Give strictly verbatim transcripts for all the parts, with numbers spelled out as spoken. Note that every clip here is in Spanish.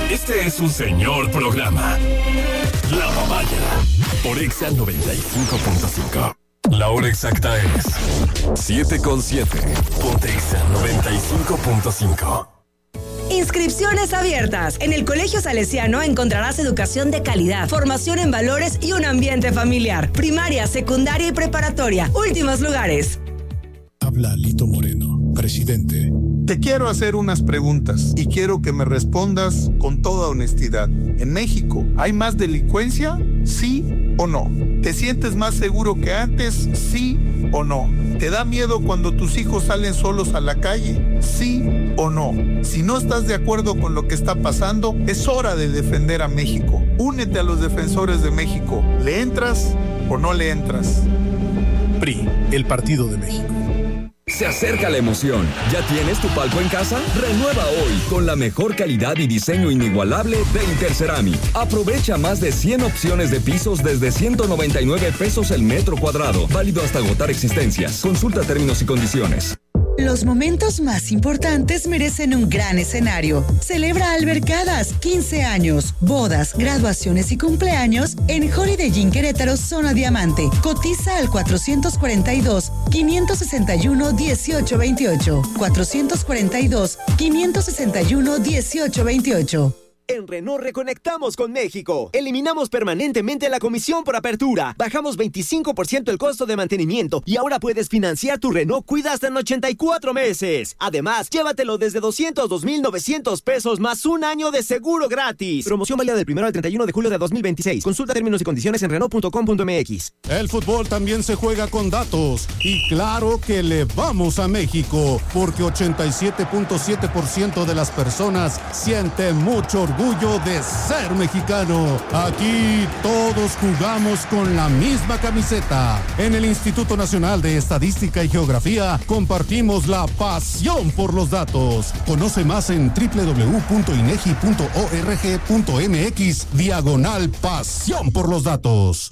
Este es un señor programa. La Papaya, por Exa noventa y cinco punto cinco. La hora exacta es siete con siete. Ponte Exa noventa y cinco punto cinco. Inscripciones abiertas. En el Colegio Salesiano encontrarás educación de calidad, formación en valores y un ambiente familiar. Primaria, secundaria y preparatoria. Últimos lugares. Habla Lito Moreno, presidente. Te quiero hacer unas preguntas y quiero que me respondas con toda honestidad. ¿En México hay más delincuencia? ¿Sí o no? ¿Te sientes más seguro que antes? ¿Sí o no? ¿Te da miedo cuando tus hijos salen solos a la calle? ¿Sí o no? Si no estás de acuerdo con lo que está pasando, es hora de defender a México. Únete a los defensores de México. ¿Le entras o no le entras? P R I, el Partido de México. Se acerca la emoción. ¿Ya tienes tu palco en casa? Renueva hoy con la mejor calidad y diseño inigualable de Interceramic. Aprovecha más de cien opciones de pisos desde ciento noventa y nueve pesos el metro cuadrado. Válido hasta agotar existencias. Consulta términos y condiciones. Los momentos más importantes merecen un gran escenario. Celebra albercadas, quince años, bodas, graduaciones y cumpleaños en Holiday Inn Querétaro Zona Diamante. Cotiza al cuatrocientos cuarenta y dos, quinientos sesenta y uno, dieciocho veintiocho. cuatrocientos cuarenta y dos, quinientos sesenta y uno, dieciocho veintiocho. En Renault reconectamos con México. Eliminamos permanentemente la comisión por apertura. Bajamos veinticinco por ciento el costo de mantenimiento y ahora puedes financiar tu Renault Cuida hasta en ochenta y cuatro meses. Además, llévatelo desde doscientos dos mil novecientos pesos más un año de seguro gratis. Promoción válida del primero al treinta y uno de julio de dos mil veintiséis. Consulta términos y condiciones en Renault punto com punto m x. El fútbol también se juega con datos. Y claro que le vamos a México, porque ochenta y siete punto siete por ciento de las personas siente mucho orgullo orgullo de ser mexicano. Aquí todos jugamos con la misma camiseta. En el Instituto Nacional de Estadística y Geografía compartimos la pasión por los datos. Conoce más en doble u doble u doble u punto inegi punto org punto m x diagonal pasión por los datos.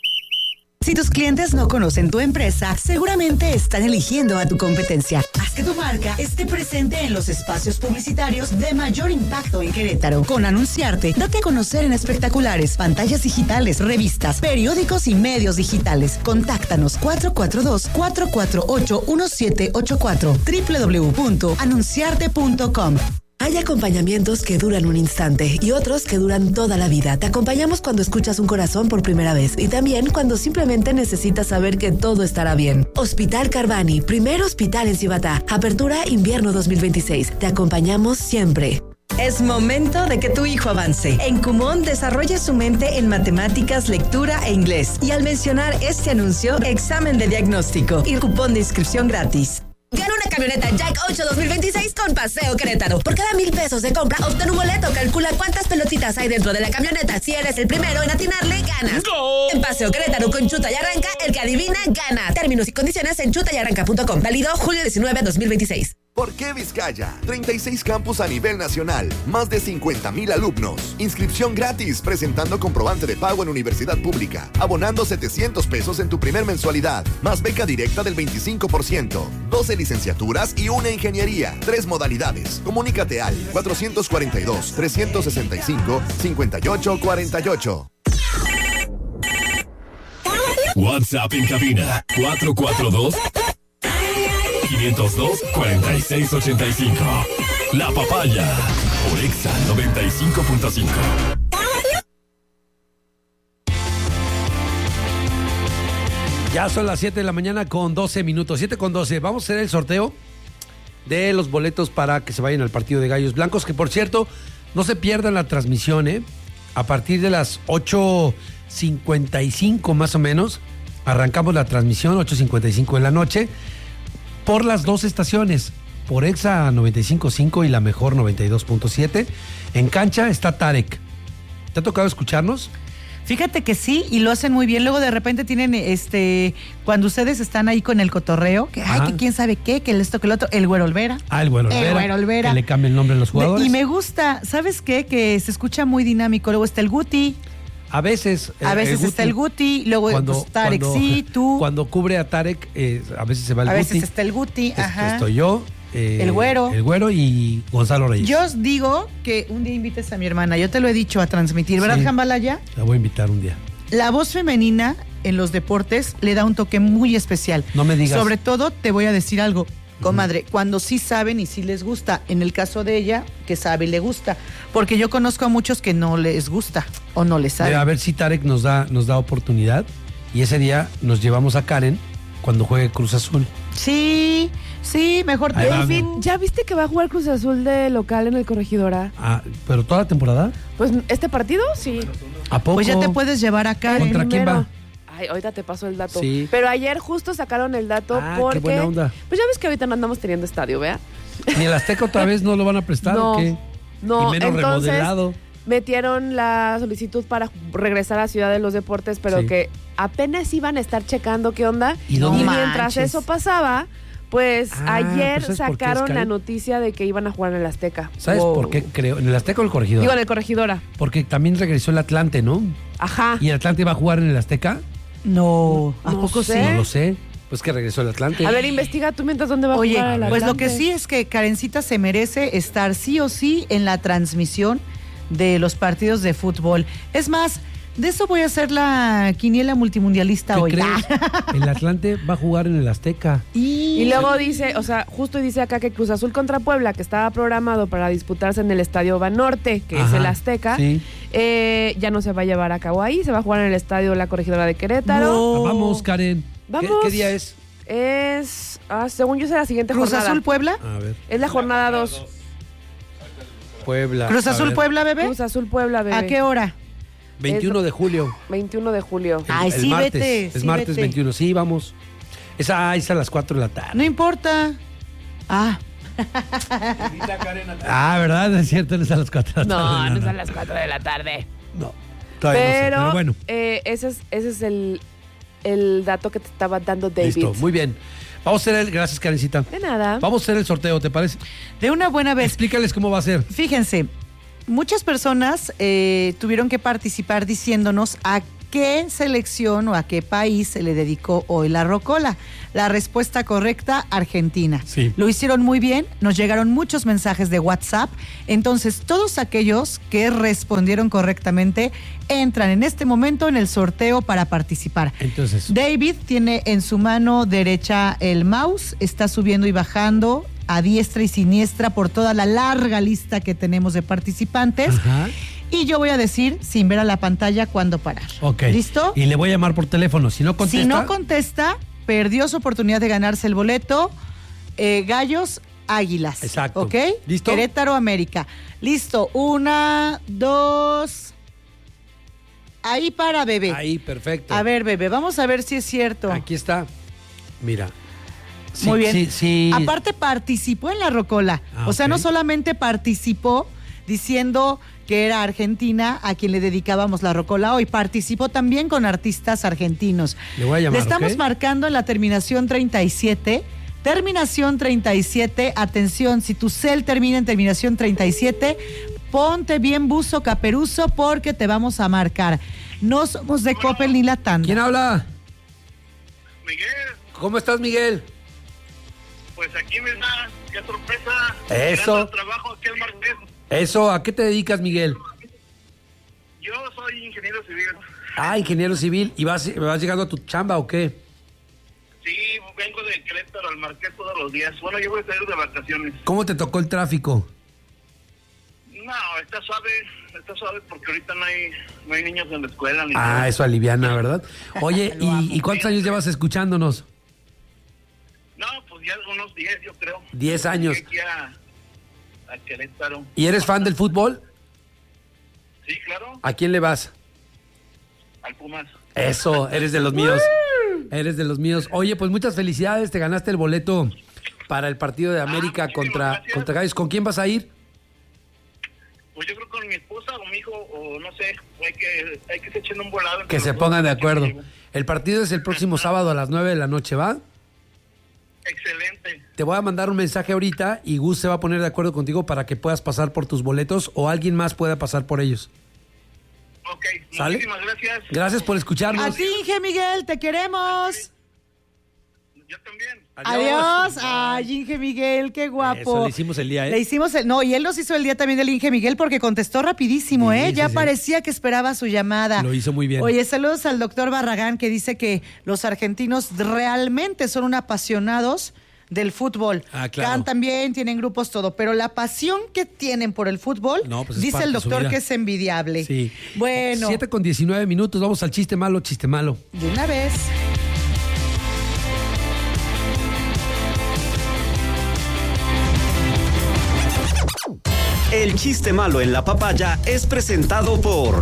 Si tus clientes no conocen tu empresa, seguramente están eligiendo a tu competencia. Haz que tu marca esté presente en los espacios publicitarios de mayor impacto en Querétaro. Con anunciarte, date a conocer en espectaculares, pantallas digitales, revistas, periódicos y medios digitales. Contáctanos cuatro cuatro dos, cuatro cuatro ocho, uno siete ocho cuatro, doble u doble u doble u punto anunciarte punto com. Hay acompañamientos que duran un instante y otros que duran toda la vida. Te acompañamos cuando escuchas un corazón por primera vez y también cuando simplemente necesitas saber que todo estará bien. Hospital Carvani, primer hospital en Cibatá. Apertura invierno dos mil veintiséis. Te acompañamos siempre. Es momento de que tu hijo avance. En Kumon desarrolla su mente en matemáticas, lectura e inglés. Y al mencionar este anuncio, examen de diagnóstico y cupón de inscripción gratis. Gana una camioneta Jack ocho dos mil veintiséis con Paseo Querétaro. Por cada mil pesos de compra, obtén un boleto. Calcula cuántas pelotitas hay dentro de la camioneta. Si eres el primero en atinarle, ganas. ¡Go! En Paseo Querétaro con Chuta y Arranca, el que adivina, gana. Términos y condiciones en chuta y arranca punto com. Válido julio diecinueve, dos mil veintiséis. ¿Por qué Vizcaya? treinta y seis campus a nivel nacional, más de cincuenta mil alumnos. Inscripción gratis, presentando comprobante de pago en universidad pública, abonando setecientos pesos en tu primer mensualidad, más beca directa del veinticinco por ciento, doce licenciaturas y una ingeniería, tres modalidades. Comunícate al cuatrocientos cuarenta y dos, trescientos sesenta y cinco, cincuenta y ocho cuarenta y ocho. WhatsApp en cabina cuatro cuatro dos, quinientos dos, cuarenta y seis ochenta y cinco. La Papaya por Exa noventa y cinco punto cinco. Ya son las siete de la mañana con doce minutos. siete con doce. Vamos a hacer el sorteo de los boletos para que se vayan al partido de Gallos Blancos. Que por cierto, no se pierdan la transmisión, ¿eh? A partir de las ocho cincuenta y cinco más o menos. Arrancamos la transmisión, ocho cincuenta y cinco de la noche. Por las dos estaciones, por Exa noventa y cinco punto cinco y la mejor noventa y dos punto siete. En cancha está Tarek. ¿Te ha tocado escucharnos? Fíjate que sí, y lo hacen muy bien. Luego de repente tienen, este, cuando ustedes están ahí con el cotorreo, que ay, que quién sabe qué, que esto, que el otro, el Güero Olvera. Ah, el Güero Olvera. El Güero Olvera. Que le cambie el nombre a los jugadores. De, y me gusta, ¿sabes qué? Que se escucha muy dinámico. Luego está el Guti. A veces. A veces el Guti, está el Guti, luego cuando, pues, Tarek, cuando, sí, tú. Cuando cubre a Tarek, eh, a veces se va el a Guti. A veces está el Guti, ajá. Estoy yo. eh, El Güero. El Güero y Gonzalo Reyes. Yo os digo que un día invites a mi hermana. Yo te lo he dicho a transmitir, ¿verdad, Sí. Jambalaya? La voy a invitar un día. La voz femenina en los deportes le da un toque muy especial. No me digas. Sobre todo, te voy a decir algo, comadre, cuando sí saben y sí les gusta. En el caso de ella, que sabe y le gusta. Porque yo conozco a muchos que no les gusta o no les sabe. A ver si Tarek nos da, nos da oportunidad y ese día nos llevamos a Karen cuando juegue Cruz Azul. Sí, sí, mejor te Ahí va. David, ¿ya viste que va a jugar Cruz Azul de local en el Corregidora? Ah, ¿pero toda la temporada? Pues este partido, sí. ¿A poco? Pues ya te puedes llevar a Karen. ¿Contra quién Primero. va? Ay, ahorita te paso el dato. Sí. Pero ayer justo sacaron el dato Ah, qué porque... buena onda. Pues ya ves que ahorita no andamos teniendo estadio, ¿vea? ¿Ni el Azteca otra vez no lo van a prestar No, o qué? no, Y menos entonces- remodelado. Metieron la solicitud para regresar a Ciudad de los Deportes, pero Sí. que apenas iban a estar checando qué onda. ¿Y dónde? mientras manches. eso pasaba, pues Ah, ayer pues, ¿sabes por qué, sacaron Sky? la noticia de que iban a jugar en el Azteca. ¿Sabes Wow. por qué creo? ¿En el Azteca o el Corregidor? Digo, en el Corregidora. Porque también regresó el Atlante, ¿no? Ajá. ¿Y el Atlante va a jugar en el Azteca? No, ¿a No poco sé. sí? No lo sé. Pues que regresó el Atlante. A ver, investiga tú mientras dónde va a Oye, jugar el pues lo Atlante. que sí es que Karencita se merece estar sí o sí en la transmisión de los partidos de fútbol. Es más, de eso voy a hacer la quiniela multimundialista ¿Qué hoy. crees? El Atlante va a jugar en el Azteca. Y luego dice, o sea, justo dice acá que Cruz Azul contra Puebla, que estaba programado para disputarse en el Estadio Banorte, que es Ajá, el Azteca, sí. eh, ya no se va a llevar a cabo ahí, se va a jugar en el Estadio La Corregidora de Querétaro. Ah, vamos, Karen. ¿Qué, Vamos. qué día es? Es, ah, según yo, es la siguiente Cruz jornada. Azul Puebla. A ver. Es la jornada dos. Puebla. Cruz A Azul ver. Puebla, bebé. Cruz Azul Puebla, bebé. ¿A qué hora? veintiuno de julio. veintiuno de julio. Ay, el sí, martes. vete. Es sí, martes vete. veintiuno. Sí, vamos. Esa es a las cuatro de la tarde. No importa. Ah, Ah, ¿verdad? Es cierto, no es a las cuatro de la No, tarde. no es a las cuatro de la tarde. No, todavía no sé, Pero, pero bueno. eh, ese es, ese es el, el dato que te estaba dando David. Listo, muy bien. Vamos a hacer el... Gracias, Karencita. De nada. Vamos a hacer el sorteo, ¿te parece? de una buena vez. Explícales cómo va a ser. Fíjense, muchas personas eh, tuvieron que participar diciéndonos a qué selección o a qué país se le dedicó hoy la rocola. La respuesta correcta, Argentina. Sí. Lo hicieron muy bien, nos llegaron muchos mensajes de WhatsApp. Entonces, todos aquellos que respondieron correctamente entran en este momento en el sorteo para participar. Entonces, David tiene en su mano derecha el mouse, está subiendo y bajando a diestra y siniestra por toda la larga lista que tenemos de participantes. ajá. Y yo voy a decir, sin ver a la pantalla, cuándo parar. Ok. ¿Listo? Y le voy a llamar por teléfono. Si no contesta... Si no contesta, perdió su oportunidad de ganarse el boleto. Eh, Gallos, Águilas. Exacto. ¿Ok? ¿Listo? Querétaro, América. Listo. Una, dos... Ahí para, bebé. Ahí, perfecto. A ver, bebé, vamos a ver si es cierto. Aquí está. Mira. Sí, Muy bien. Sí, sí. Aparte participó en la rocola. Ah, o sea, ok. no solamente participó diciendo que era Argentina a quien le dedicábamos la rocola hoy, participó también con artistas argentinos. Le voy a llamar, Le estamos ¿ok? marcando en la terminación treinta y siete. Terminación treinta y siete. Atención, si tu cel termina en terminación treinta y siete, ponte bien buzo caperuzo porque te vamos a marcar. No somos de Coppel ni la tanda. ¿Quién habla? Miguel, ¿Cómo estás, Miguel? pues aquí me da, qué sorpresa. Eso. Llegando al trabajo aquí al Marqués. Eso, ¿a qué te dedicas, Miguel? Yo soy ingeniero civil. Ah, ingeniero civil. ¿Y vas, vas llegando a tu chamba o qué? Sí, vengo de Querétaro al Marqués todos los días. Bueno, yo voy a salir de vacaciones. ¿Cómo te tocó el tráfico? No, está suave, está suave porque ahorita no hay, no hay niños en la escuela. Ni Ah, nada. eso aliviana, ¿verdad? Oye, ¿y, ¿y cuántos años llevas escuchándonos? No, pues ya unos diez, yo creo. Diez años. Llegué aquí a, a Querétaro. ¿Y eres fan del fútbol? Sí, claro, ¿A quién le vas? al Pumas. Eso, eres de los míos. Eres de los míos. Oye, pues muchas felicidades, te ganaste el boleto para el partido de América Ah, muchísimas contra, gracias. contra Gallos. ¿Con quién vas a ir? Pues yo creo con mi esposa o mi hijo, o no sé, hay que, hay que se echen un volado. entre Que se los dos, pongan de a ver quién acuerdo. me llevo. El partido es el próximo sábado a las nueve de la noche, ¿va? Excelente. Te voy a mandar un mensaje ahorita y Gus se va a poner de acuerdo contigo para que puedas pasar por tus boletos o alguien más pueda pasar por ellos. Ok, ¿Sale? muchísimas gracias. Gracias por A escucharnos. ti, Inge Miguel, te queremos. Yo también. Adiós. Ay, Inge Miguel, qué guapo. Eso, le hicimos el día, ¿eh? Le hicimos el... No, y él nos hizo el día también del Inge Miguel porque contestó rapidísimo, Sí, ¿eh? sí, Ya sí. parecía que esperaba su llamada. Lo hizo muy bien. Oye, saludos al doctor Barragán que dice que los argentinos realmente son un apasionados del fútbol. Ah, claro. Cantan bien, tienen grupos, todo, pero la pasión que tienen por el fútbol, No, pues es dice parte el de su doctor vida. que es envidiable. Sí. Bueno, siete con diecinueve minutos, vamos al chiste malo, chiste malo. de una vez. El chiste malo en la papaya es presentado por...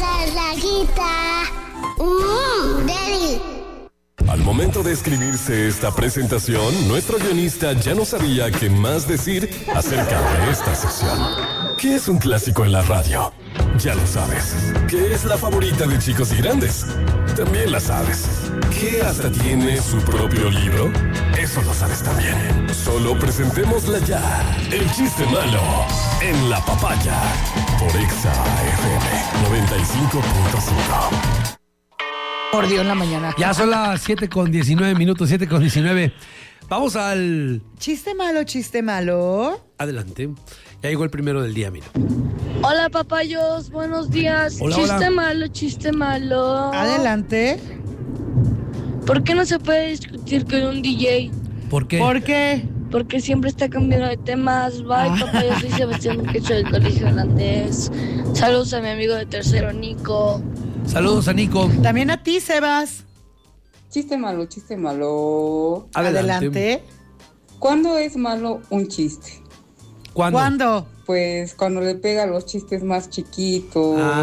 Mm, Al momento de escribirse esta presentación, nuestro guionista ya no sabía qué más decir acerca de esta sección. ¿Qué es un clásico en la radio? Ya lo sabes. ¿Qué es la favorita de chicos y grandes? También la sabes. ¿Qué hasta tiene su propio libro? Eso lo sabes también. Solo presentémosla ya. El chiste malo en la papaya. Por Exa F M noventa y cinco punto cinco. Por Dios, en la mañana. Ya son las siete con diecinueve minutos, siete con diecinueve. Vamos al... Chiste malo, chiste malo. Adelante. Ya llegó el primero del día, mira. Hola papayos, buenos días. Hola, chiste hola. malo, chiste malo. Adelante. ¿Por qué no se puede discutir con un D J? ¿Por qué? ¿Por qué? Porque siempre está cambiando de temas. Bye, papayos, soy Sebastián Quecho del Colegio Holandés. Saludos a mi amigo de tercero, Nico. Saludos a Nico. También a ti, Sebas. Chiste malo, chiste malo. Adelante. Adelante. ¿Cuándo es malo un chiste? ¿Cuándo? ¿Cuándo? Pues cuando le pega los chistes más chiquitos. Ah.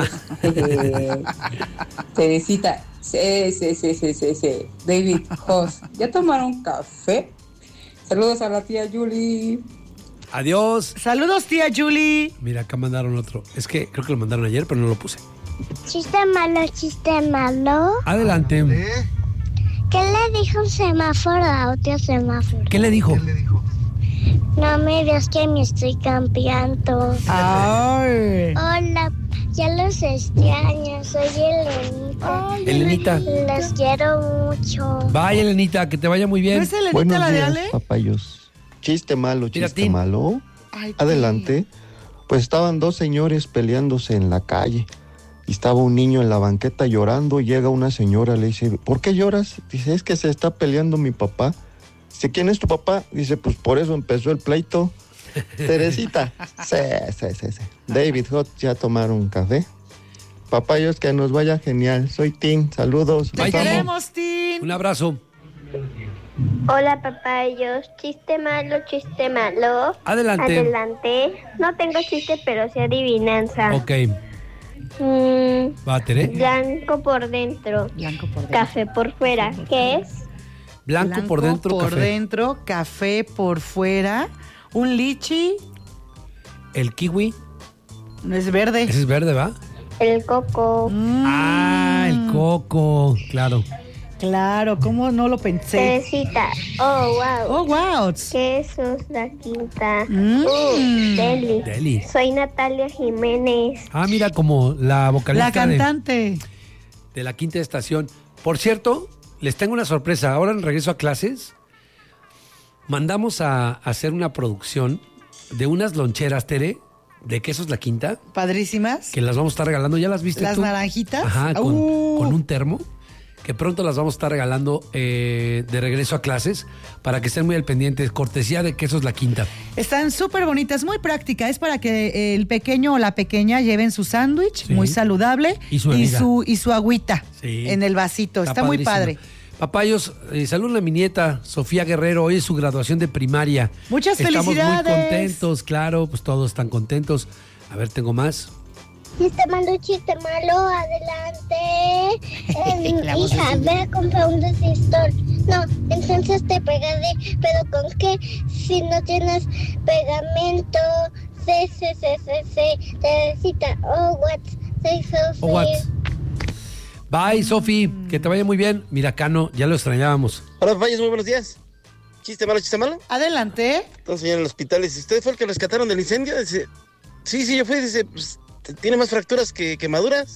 Teresita. Sí, sí, sí, sí, sí, sí. David, Jos, ¿ya tomaron café? Saludos a la tía Julie. Adiós. Saludos, tía Julie. Mira, acá mandaron otro. Es que creo que lo mandaron ayer, pero no lo puse. Chiste malo, chiste malo. Adelante. ¿Qué le dijo un semáforo a otro semáforo? ¿Qué le dijo? No me veas que me estoy cambiando. Ay. Hola, ya los extraño, soy Elenita. Ay, Elenita. Los quiero mucho. Vaya, Elenita, que te vaya muy bien. ¿No es Elenita Buenos la de días, Ale? papayos. Chiste malo, Mira, chiste Tim. malo. Ay, Adelante. Pues estaban dos señores peleándose en la calle. Y estaba un niño en la banqueta llorando. Llega una señora, le dice, ¿por qué lloras? Dice, es que se está peleando mi papá. Dice, ¿quién es tu papá? Dice, pues por eso empezó el pleito. Teresita. Sí, sí, sí, sí. David Hot, ¿ya tomaron café? Papayos, que nos vaya genial. Soy Tim. Saludos. Te Los amo. queremos, Tim. Un abrazo. Hola papayos, chiste malo, chiste malo. Adelante. Adelante. No tengo chiste, pero sí adivinanza. Ok. Mm, Va, Tere. blanco por dentro, Blanco por dentro. café por fuera. ¿Qué es? Blanco, por dentro, por café. dentro, café por fuera. Un lichi, El kiwi. no es verde. Ese es verde, ¿va? El coco. Mm, Ah, el coco. Claro. Claro, ¿cómo no lo pensé? Teresita. Oh, wow. Oh, wow. ¿Qué es la quinta? Mm. Uh, Deli. Deli. Soy Natalia Jiménez. Ah, mira, como la vocalista La cantante. De, de la quinta estación. Por cierto, les tengo una sorpresa. Ahora en regreso a clases, mandamos a, a hacer una producción de unas loncheras, Tere, de Quesos La Quinta, Padrísimas. que las vamos a estar regalando. ¿Ya las viste Las tú? naranjitas. Ajá, con, Uh. con un termo, que pronto las vamos a estar regalando eh, de regreso a clases para que estén muy al pendiente. Cortesía de Quesos La Quinta. Están súper bonitas, muy práctica. Es para que el pequeño o la pequeña lleven su sándwich, Sí. muy saludable. Y su y bebida. su, y su agüita Sí. en el vasito. Está, muy padrísimo. padre. Papayos, eh, saludos a mi nieta Sofía Guerrero. Hoy es su graduación de primaria. Muchas Estamos felicidades. muy contentos, claro, pues todos están contentos. A ver, tengo más. Chiste malo, chiste malo, adelante. Eh, La voz hija, así. ve a comprar un resistor. No, entonces te pegaré. ¿Pero con qué? Si no tienes pegamento. Sí, sí, sí, sí, sí. Teresita, oh, what? Soy Sophie. Oh, what? Bye, Sofi, que te vaya muy bien. Mira, Cano, ya lo extrañábamos. Hola, papayos, muy buenos días. ¿Chiste malo, chiste malo? Adelante. Entonces, en el hospital, dice, ¿usted fue el que rescataron del incendio? Dice, sí, sí, yo fui. Dice, pues, tiene más fracturas que quemaduras.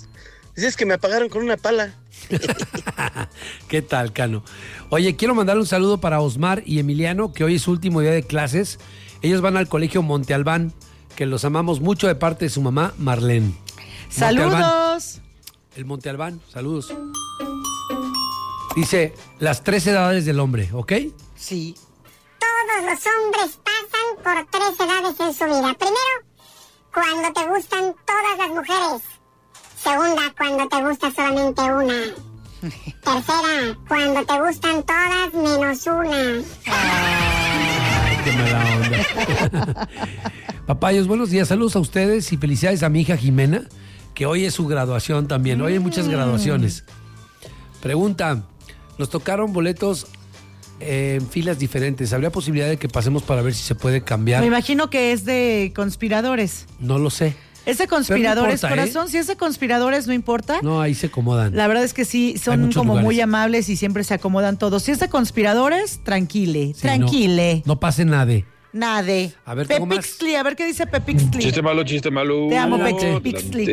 Dices que me apagaron con una pala. ¿Qué tal, Cano? Oye, quiero mandarle un saludo para Osmar y Emiliano, que hoy es su último día de clases. Ellos van al colegio Monte Albán, que los amamos mucho de parte de su mamá, Marlene. ¡Saludos! Monte Albán. El Monte Albán, saludos. Dice, las tres edades del hombre, ¿ok? Sí. Todos los hombres pasan por tres edades en su vida. Primero, cuando te gustan todas las mujeres. Segunda, cuando te gusta solamente una. Tercera, cuando te gustan todas menos una. Ay, qué mala onda. Papayos, buenos días. Saludos a ustedes y felicidades a mi hija Jimena, que hoy es su graduación también. Hoy hay muchas graduaciones. Pregunta, nos tocaron boletos en filas diferentes. ¿Habría posibilidad de que pasemos para ver si se puede cambiar? Me imagino que es de conspiradores. No lo sé. ¿Es de conspiradores, Pero no importa, corazón? ¿eh? Si es de conspiradores, no importa. No, ahí se acomodan. La verdad es que sí, son como lugares. muy amables y siempre se acomodan todos. Si es de conspiradores, tranquile, Sí, tranquile. No, no pase nada. Nade. A ver, tengo más. Pepixli, a ver qué dice Pepixli. Chiste malo, chiste malo. Te amo, Adelante. Pepixli.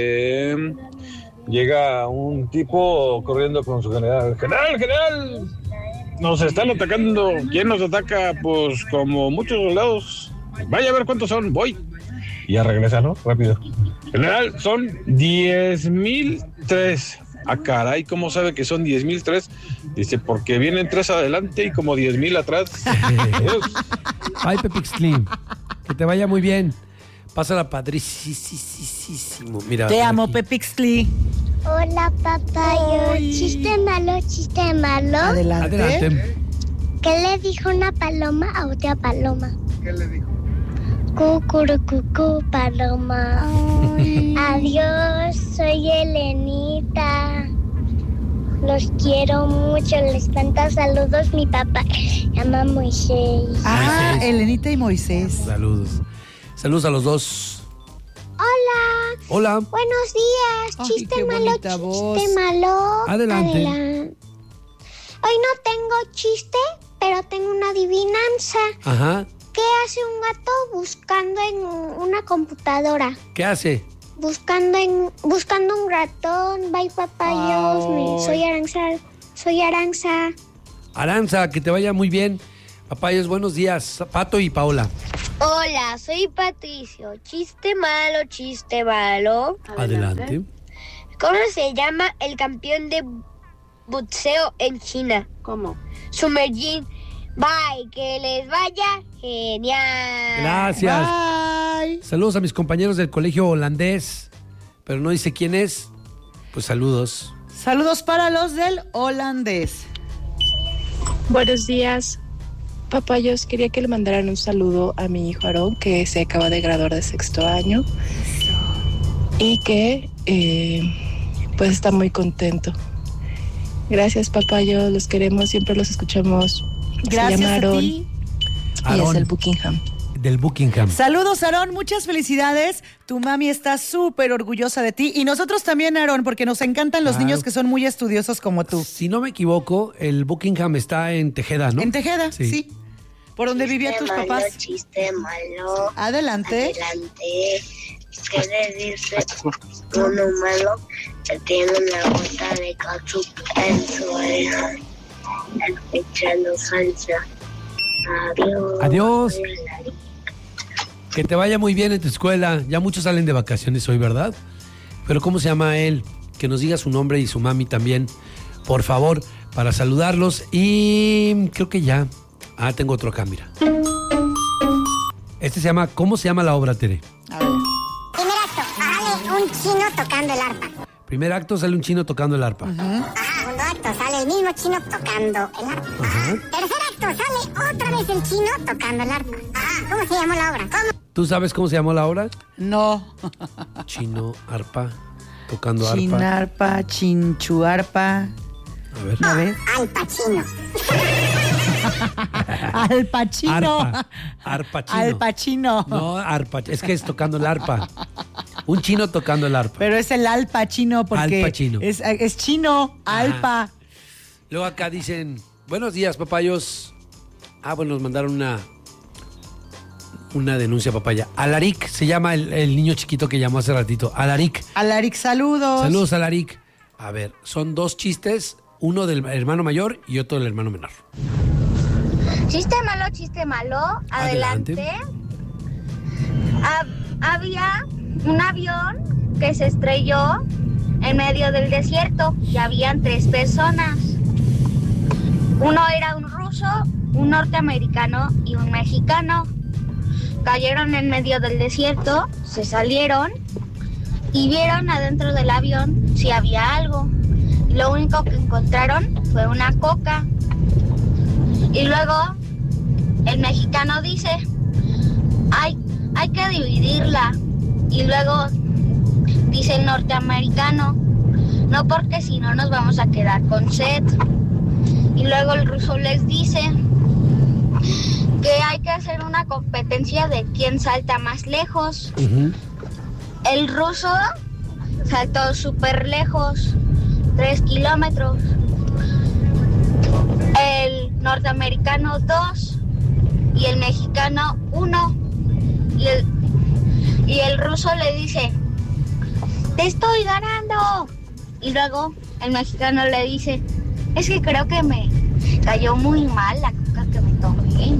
Llega un tipo corriendo con su general. ¡General, general! Nos están atacando. ¿Quién nos ataca? Pues como muchos soldados. Vaya a ver cuántos son. Voy. Y ya regresa, ¿no? Rápido. General, son diez mil tres. Ah, caray, ¿cómo sabe que son diez mil tres? Dice, porque vienen tres adelante y como diez mil atrás. Ay, Pepixli, que te vaya muy bien. Pásala padricísimo. Mira. Te amo, aquí. Pepixli. Hola, papayo. Ay. Chiste malo, chiste malo. Adelante. Adelante. ¿Qué le dijo una paloma a otra paloma? ¿Qué le dijo? Cucurucucú, paloma. Adiós, soy Elenita. Los quiero mucho, les manda saludos mi papá. Se llama Moisés. Ah, Moisés. Elenita y Moisés. Saludos. Saludos a los dos. Hola. Hola. Buenos días. Ay, Chiste qué malo, bonita chiste voz. malo. Adelante. Adelan- Hoy no tengo chiste, pero tengo una adivinanza. Ajá. ¿Qué hace un gato buscando en una computadora? ¿Qué hace? Buscando en buscando un ratón. Bye, papayos. Ay. Soy Aranza. Soy Aranza. Aranza, que te vaya muy bien. Papayos, buenos días. Pato y Paola. Hola, soy Patricio. Chiste malo, chiste malo. Adelante. ¿Cómo se llama el campeón de boxeo en China? ¿Cómo? Sumergin. Bye, que les vaya genial. Gracias. Bye. Saludos a mis compañeros del colegio holandés, pero no dice quién es. Pues saludos. Saludos para los del holandés. Buenos días. Papayos, quería que le mandaran un saludo a mi hijo Aarón, que se acaba de graduar de sexto año y que eh, pues está muy contento. Gracias, Papayos, los queremos, siempre los escuchamos. Gracias se llama a Aarón ti. y Aarón. es el Buckingham. Del Buckingham. Saludos, Aarón, muchas felicidades. Tu mami está súper orgullosa de ti y nosotros también, Aarón, porque nos encantan los Claro. niños que son muy estudiosos como tú. Si no me equivoco, el Buckingham está en Tejeda, ¿no? En Tejeda, sí. Sí. ¿Por donde vivían tus malo, papás? Chiste malo. Adelante. Adelante. ¿Qué le dice uno malo que tiene una gota de ketchup en su oreja? Echando salsa. Adiós. Adiós. Que te vaya muy bien en tu escuela. Ya muchos salen de vacaciones hoy, ¿verdad? Pero ¿cómo se llama él? Que nos diga su nombre y su mami también, por favor, para saludarlos. Y creo que ya. Ah, tengo otro acá, mira. Este se llama, ¿cómo se llama la obra, Tere? Primer acto, sale un chino tocando el arpa. Primer acto, sale un chino tocando el arpa. Ajá, segundo acto, sale el mismo chino tocando el arpa. Ajá. Tercer acto, sale otra vez el chino tocando el arpa. Ajá, ¿cómo se llama la obra? ¿Cómo? ¿Tú sabes cómo se llamó la obra? No. Chino, arpa, tocando arpa. Chinarpa, chinchuarpa. A ver. A ver. Al Pacino. Al Pacino. Arpa. Arpa chino. Al Pacino. No, arpa. Es que es tocando el arpa. Un chino tocando el arpa. Pero es el Al Pacino porque Al Pacino. Es, es chino, Alpa. Luego acá dicen, buenos días, papayos. Ah, bueno, nos mandaron una una denuncia, papaya. Alaric se llama el, el niño chiquito que llamó hace ratito. Alaric. Alaric, saludos. Saludos, Alaric. A ver, son dos chistes, uno del hermano mayor y otro del hermano menor. Chiste malo, chiste malo. Adelante. Adelante. Hab- había un avión que se estrelló en medio del desierto y habían tres personas. Uno era un ruso, un norteamericano y un mexicano. Cayeron en medio del desierto, se salieron y vieron adentro del avión si había algo. Y lo único que encontraron fue una coca. Y luego el mexicano dice, hay, hay que dividirla. Y luego dice el norteamericano, no, porque si no nos vamos a quedar con sed. Y luego el ruso les dice que hay que hacer una competencia de quién salta más lejos. Uh-huh. El ruso saltó súper lejos, tres kilómetros. El norteamericano, dos. Y el mexicano, uno. Y el, y el ruso le dice, te estoy ganando. Y luego el mexicano le dice, es que creo que me cayó muy mal la coca que me tomé.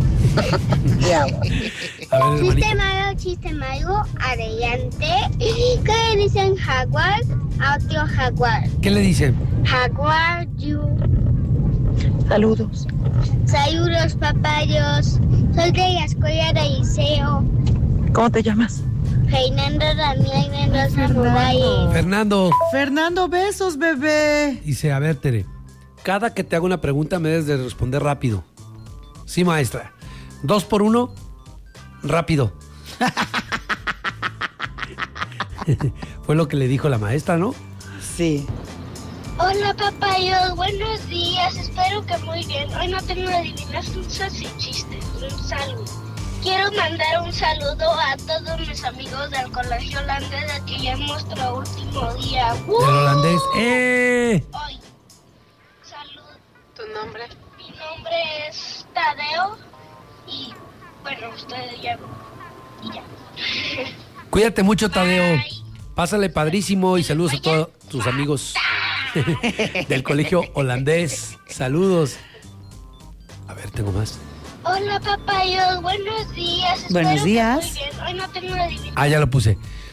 Chiste malo, chiste malo, adelante. ¿Qué le dicen jaguar a otro jaguar? ¿Qué le dicen? Jaguar, you. Saludos. Saludos, papayos. Soy de la escuela de liceo. ¿Cómo te llamas? Fernando Daniel Mendoza Rubay. Fernando. Fernando, besos, bebé. Dice, a ver, Tere, cada que te hago una pregunta me debes de responder rápido. Sí, maestra. Dos por uno, rápido. Fue lo que le dijo la maestra, ¿no? Sí. Hola, papayos, buenos días, espero que muy bien. Hoy no tengo adivinanzas y chistes, un saludo. Quiero mandar un saludo a todos mis amigos del colegio holandés, que ya es nuestro último día. ¡Uh! Del holandés. ¡Eh! Hoy. Salud. ¿Tu nombre? Mi nombre es Tadeo y, bueno, ustedes ya... y ya. Cuídate mucho, Tadeo. Bye. Pásale padrísimo y saludos a todos tus amigos del colegio holandés. Saludos. A ver, tengo más. Hola, papayos, buenos días. Buenos Espero días. Que muy bien. Hoy no tengo adivinanza. Ah, ya lo puse.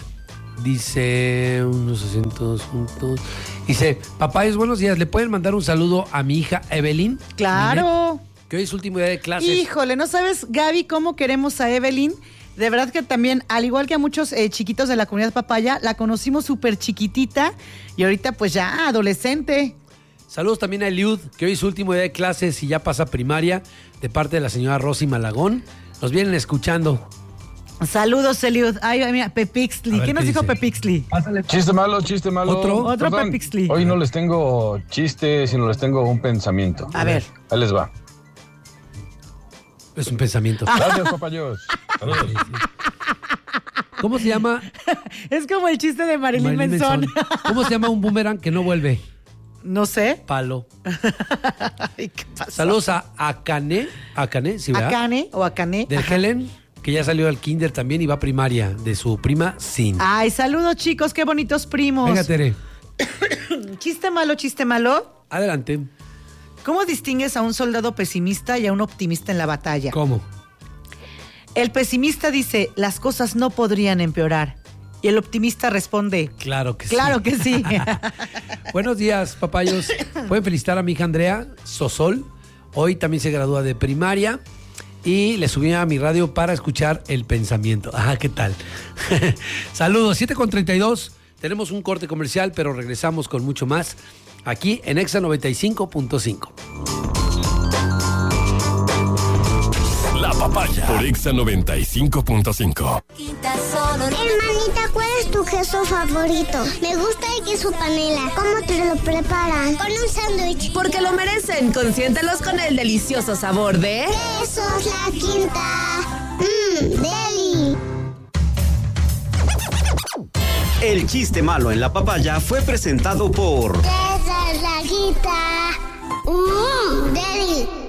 Dice unos asientos juntos. Dice, papayos, buenos días. ¿Le pueden mandar un saludo a mi hija Evelyn? Claro. Minet, que hoy es su último día de clases. Híjole, ¿no sabes, Gaby, cómo queremos a Evelyn? De verdad que también, al igual que a muchos eh, chiquitos de la comunidad papaya, la conocimos súper chiquitita y ahorita pues ya adolescente. Saludos también a Eliud, que hoy es su último día de clases y ya pasa primaria, de parte de la señora Rosy Malagón. Nos vienen escuchando. Saludos, Eliud. Ay, mira, Pepixli. ¿Qué nos ¿qué dijo dice? Pepixli? Chiste malo, chiste malo. ¿Otro? Otro Perdón, Pepixli. Hoy no les tengo chistes, sino les tengo un pensamiento. A ver. Ahí les va. Es un pensamiento. Gracias, papayos. Saludos. ¿Cómo se llama? Es como el chiste de Marilyn, Marilyn Manson. Manson. ¿Cómo se llama un boomerang que no vuelve? No sé. Palo. Ay, ¿qué pasó? Saludos a Akane. Akane, ¿sí, verdad? Akane o Akane. De Helen, que ya salió al kinder también y va a primaria, de su prima Sin. Ay, saludos, chicos, qué bonitos primos. Venga, Tere. Chiste malo, chiste malo. Adelante. ¿Cómo distingues a un soldado pesimista y a un optimista en la batalla? ¿Cómo? El pesimista dice, las cosas no podrían empeorar. Y el optimista responde, Claro que claro sí. que sí. Buenos días, papayos. Pueden felicitar a mi hija Andrea Sosol. Hoy también se gradúa de primaria. Y le subí a mi radio para escuchar el pensamiento. Ajá, ¿qué tal? Saludos, siete con treinta y dos. Tenemos un corte comercial, pero regresamos con mucho más aquí en Exa noventa y cinco punto cinco. La Papaya por Exa noventa y cinco punto cinco. Hermanita, ¿cuál es tu queso favorito? Me gusta el queso panela. ¿Cómo te lo preparan? Con un sándwich. Porque lo merecen. Consiéntelos con el delicioso sabor de... Quesos La Quinta. Mmm, deli. El chiste malo en la papaya fue presentado por... Quesos La Quinta. Mmm, deli.